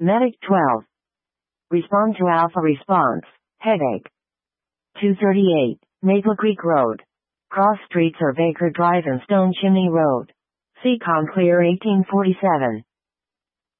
Medic 12. Respond to Alpha response. Headache. 238. Maple Creek Road. Cross streets are Baker Drive and Stone Chimney Road. Seacom Clear 1847.